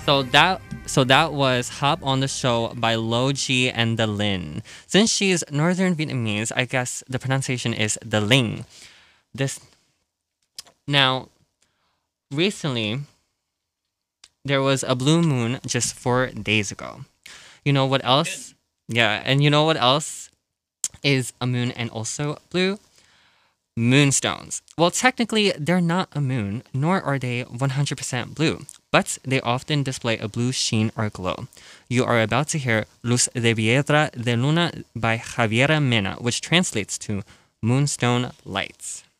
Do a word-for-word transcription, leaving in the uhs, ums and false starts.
So that so that was Hop on the Show by Logi and the Lin. Since she's Northern Vietnamese, I guess the pronunciation is the Ling. This now recently there was a blue moon just four days ago. You know what else? Yeah, and you know what else is a moon and also blue? Moonstones. Well, technically, they're not a moon, nor are they one hundred percent blue, but they often display a blue sheen or glow. You are about to hear Luz de Piedra de Luna by Javiera Mena, which translates to Moonstone Lights.